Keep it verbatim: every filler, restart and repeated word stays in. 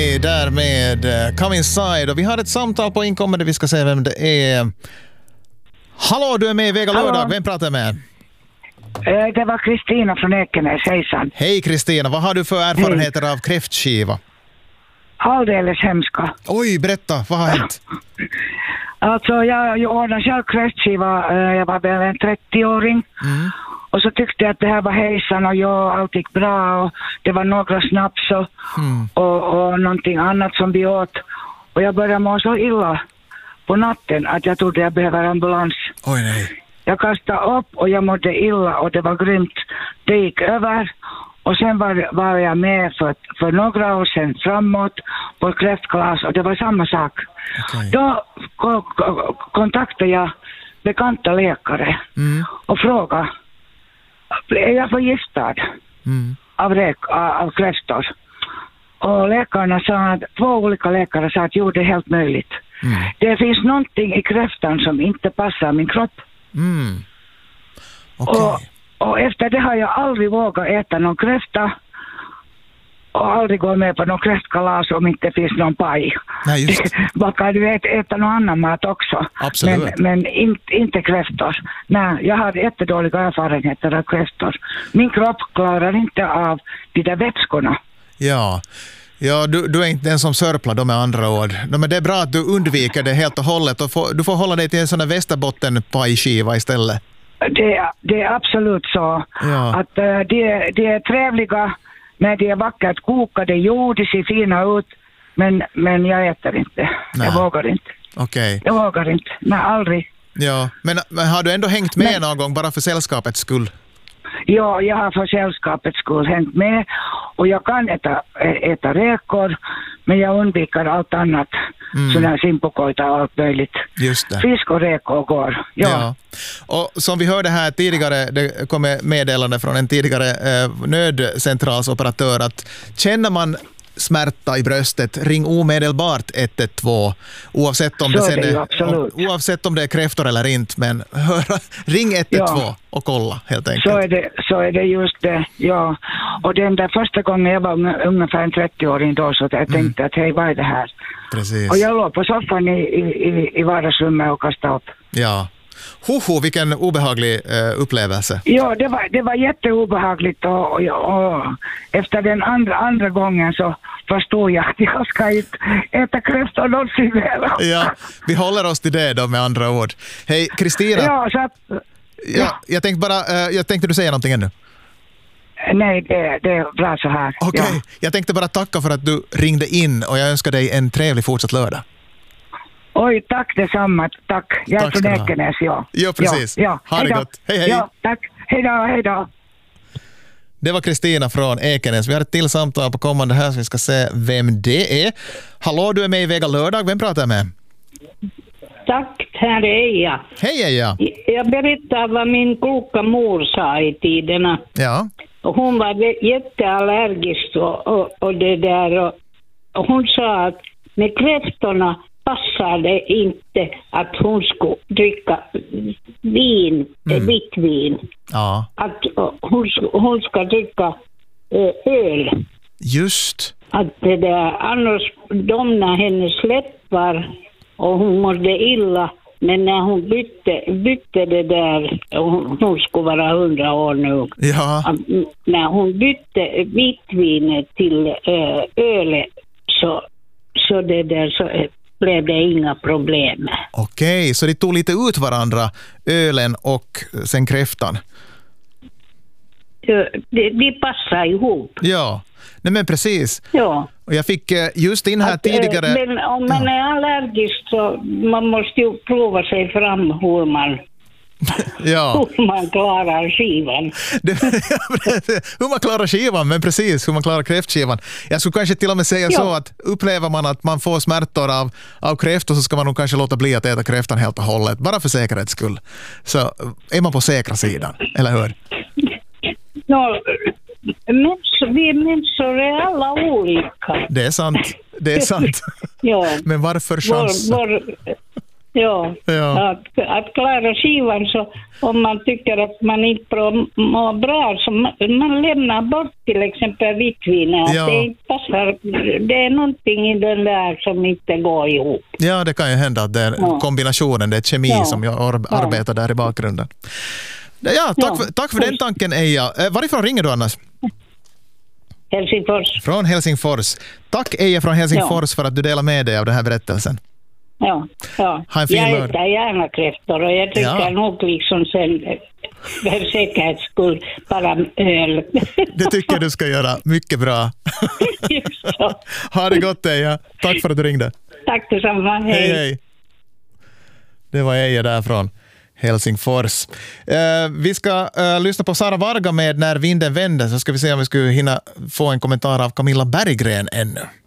Där med uh, Come Inside, och vi har ett samtal på inkommande. Vi ska se vem det är. Hallå, du är med i Vega Lördag. Vem pratar jag med? Uh, det var Kristina från Ekenäs, hejsan. Hej Kristina, vad har du för erfarenheter Hej. av kräftskiva? Alldeles hemska. Oj, berätta, vad har hänt? Alltså jag, jag ordnade själv kräftskiva, uh, jag var väl en trettio-åring. Mm. Och så tyckte jag att det här var hejsan och jag, allt gick bra och det var några snaps och, mm. och, och någonting annat som vi åt. Och jag började må så illa på natten att jag trodde jag behöver ambulans. Oj nej. Jag kastade upp och jag mådde illa och det var grymt. Det gick över och sen var, var jag med för, för några år sedan framåt på ett kräftklass och det var samma sak. Okay. Då ko- ko- kontaktade jag bekanta läkare mm. och frågade: är jag förgiftad mm. av, rek- av kräftor? Och läkarna sa att, två olika läkare sa att jo, det är helt möjligt. Mm. Det finns någonting i kräftan som inte passar min kropp. Mm. Okay. Och, och efter det har jag aldrig vågat äta någon kräfta och aldrig gå med på någon kräftkalas om inte finns någon paj. Nej, just. Man kan du äta, äta någon annan mat också. Absolut. Men, men in, inte kräftor. Nej, jag har jättedåliga erfarenheter av kräftor. Min kropp klarar inte av de där vätskorna. Ja, ja du, du är inte den som sörplar dem med andra ord. Men det är bra att du undviker det helt och hållet. Och får, du får hålla dig till en sån här Västerbottenpajskiva istället. Det, det är absolut så. Ja. Att uh, det, det är trevliga när det är vackert kokade, jo, det ser fina ut, men, men jag äter inte. Nej. Jag vågar inte. Okej. Okay. Jag vågar inte. Nej, aldrig. Ja, men, men har du ändå hängt med men, någon gång bara för sällskapets skull? Ja, jag har för sällskapets skull hängt med och jag kan äta, äta räkor, men jag undviker allt annat. Mm. Sådana här simpokojta och allt möjligt. Just det. Fisk och räkor går. Ja. Ja. Och som vi hörde här tidigare, det kommer meddelande från en tidigare eh, nödcentralsoperatör att känner man smärta i bröstet, ring omedelbart ett ett två oavsett om det, sen är, om, oavsett om det är kräftor eller inte, men hör, ring ett ett två ja. och kolla helt enkelt. Så är det, så är det just det, ja. Och den där första gången jag var ungefär en trettio-åring då, så jag tänkte mm. att hej, vad är det här? Precis. Och jag låg på soffan i, i, i vardagsrummet och kastade upp. Ja. Hoho, vilken obehaglig uh, upplevelse. Ja, det var, det var jätteobehagligt och, och, och efter den andra, andra gången så förstod jag att jag ska inte äta kräftor någonsin mer. Ja, vi håller oss till det då med andra ord. Hej, Kristina. Ja, så att, ja. Ja, jag tänkte bara, uh, jag tänkte du säga någonting ännu? Nej, det, det är bra så här. Okej, okay. Ja. Jag tänkte bara tacka för att du ringde in och jag önskar dig en trevlig fortsatt lördag. Oj, tack detsamma. Tack. Jag är från Ekenäs, ja. Ja, precis. Ja, ja. Ha det gott. Hej, hej. Ja, tack. Hej då, hej då. Det var Kristina från Ekenäs. Vi har ett till samtal på kommande här så vi ska se vem det är. Hallå, du är med i Vega Lördag. Vem pratar jag med? Tack, här är jag. Hej, Eja. Jag berättar vad min kloka mor sa i tiderna. Ja. Hon var jätteallergisk och, och, och det där. Och, och hon sa att med kräftorna passade inte att hon skulle dricka vin, mm. vitt vin. Ja. Att hon, hon ska dricka äh, öl. Just. Att det där, annars domnade hennes läppar och hon mådde illa. Men när hon bytte, bytte det där, hon, hon skulle vara hundra år nu. Ja. Att, när hon bytte vitvinet till äh, öl så, så det där så blev det inga problem. Okej, så det tog lite ut varandra, ölen och sen kräftan? De, de passar ihop. Ja, nej men precis. Ja. Och jag fick just in här att, tidigare... Men om man ja. är allergisk så man måste ju prova sig fram hur man... Ja. Hur man klarar skivan. Hur man klarar skivan, men precis hur man klarar kräftskivan. Jag skulle kanske till och med säga ja. så att upplever man att man får smärtor av, av kräftor så ska man nog kanske låta bli att äta kräftan helt och hållet. Bara för säkerhets skull. Så är man på säkra sidan, eller hur? Ja, människor, vi människor är alla olika. Det är sant, det är sant. Ja. Men varför chansa? Var, var, Ja, ja. Att, att klara skivan, så om man tycker att man inte mår bra, så man, man lämnar bort till exempel vitvinet. Ja. Det inte passar. Det är någonting i den där som inte går ihop. Ja, det kan ju hända att det är Ja. kombinationen, det är kemi Ja. som jag ar- Ja. arbetar där i bakgrunden. Ja, tack, Ja. För, tack för den tanken, Eija. Eh, varifrån ringer du annars? Helsingfors. Från Helsingfors. Tack, Eija från Helsingfors, för att du delar med dig av den här berättelsen. Ja, ja. Ha en fin Jag lördag. äter gärna kräftor och jag dricker Ja. nog liksom sen för säkerhets skull bara öl. Det tycker jag du ska göra. Mycket bra. Så. Ha det gott, Eija. Tack för att du ringde. Tack detsamma. Hej. Hej, hej. Det var Eija där från Helsingfors. Eh, vi ska eh, lyssna på Sara Varga med När vinden vänder, så ska vi se om vi skulle hinna få en kommentar av Camilla Berggren ännu.